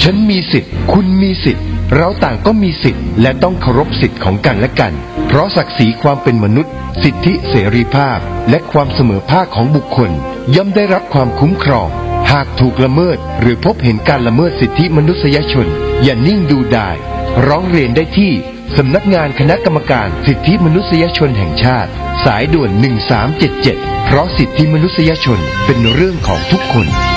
ฉันมีสิทธิ์คุณมีสิทธิ์เราต่างก็มีสิทธิ์และต้องเคารพสิทธิ์ของกันและกันเพราะศักดิ์ศรีความเป็นมนุษย์สิทธิเสรีภาพและความเสมอภาคของบุคคลย่อมได้รับความคุ้มครองหากถูกละเมิดหรือพบเห็นการละเมิดสิทธิมนุษยชนอย่านิ่งดูดายร้องเรียนได้ที่สำนักงานคณะกรรมการสิทธิมนุษยชนแห่งชาติสายด่วน1377เพราะสิทธิมนุษยชนเป็นเรื่องของทุกคน